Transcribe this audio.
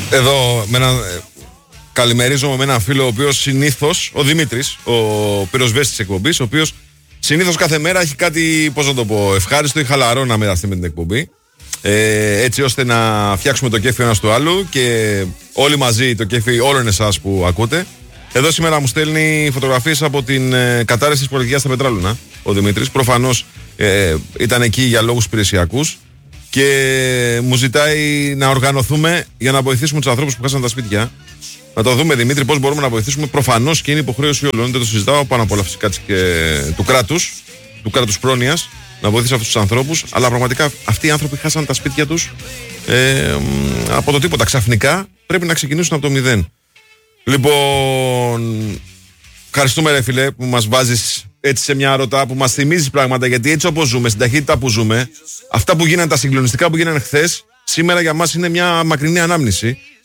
Εδώ με ένα. Καλημερίζομαι με έναν φίλο ο οποίος συνήθως, ο Δημήτρης, ο πυροσβέστης της εκπομπής, ο οποίος συνήθως κάθε μέρα έχει κάτι, πώς να το πω, ευχάριστο ή χαλαρό να μοιραστεί με την εκπομπή. Έτσι ώστε να φτιάξουμε το κέφι ένας του άλλου και όλοι μαζί το κέφι όλων εσάς που ακούτε. Εδώ σήμερα μου στέλνει φωτογραφίες από την κατάρρευση της πολιτικής στα Πετράλουνα ο Δημήτρης. Προφανώς ήταν εκεί για λόγους υπηρεσιακούς και μου ζητάει να οργανωθούμε για να βοηθήσουμε τους ανθρώπους που χάσαν τα σπίτια. Να το δούμε, Δημήτρη, πώς μπορούμε να βοηθήσουμε. Προφανώς και είναι υποχρέωση όλων, δεν το συζητάω, πάνω απ' όλα φυσικά και του κράτους πρόνοιας, να βοηθήσει αυτούς τους ανθρώπους. Αλλά πραγματικά αυτοί οι άνθρωποι χάσαν τα σπίτια τους από το τίποτα. Ξαφνικά πρέπει να ξεκινήσουν από το μηδέν. Λοιπόν, ευχαριστούμε, ρε φίλε, που μας βάζεις έτσι σε μια ρωτά, που μας θυμίζεις πράγματα. Γιατί έτσι όπως ζούμε, στην ταχύτητα που ζούμε, αυτά που γίνανε, τα συγκλονιστικά που γίνανε χθες, σήμερα για μας είναι μια μακρινή ανάμνηση.